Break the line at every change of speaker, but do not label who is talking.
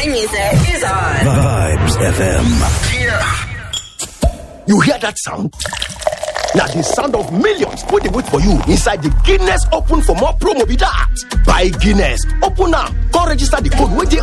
My music is on.
Vibes FM.
Yeah. You hear that sound? Now the sound of millions wey dey wait for you inside the Guinness Open for More promo be that. Buy Guinness, open now, come register the code wey dey